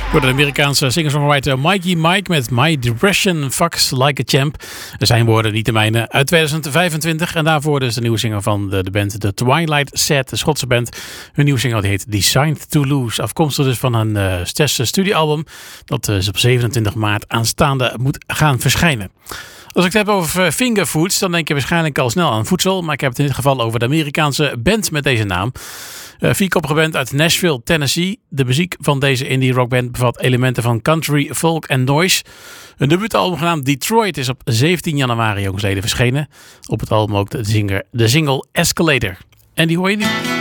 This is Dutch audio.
Door de Amerikaanse singer-songwriter Mikey Mike met My Depression Fucks Like a Champ. Zijn woorden, niet de mijne, uit 2025. En daarvoor dus de nieuwe single van de band The Twilight Set, de Schotse band. Hun nieuwe single die heet Designed to Lose. Afkomstig dus van een studioalbum dat op 27 maart aanstaande moet gaan verschijnen. Als ik het heb over fingerfoods, dan denk je waarschijnlijk al snel aan voedsel. Maar ik heb het in dit geval over de Amerikaanse band met deze naam. Vierkoppige band uit Nashville, Tennessee. De muziek van deze indie rockband bevat elementen van country, folk en noise. Een debuutalbum genaamd Detroit is op 17 januari jongsleden verschenen. Op het album ook de single Escalator. En die hoor je nu.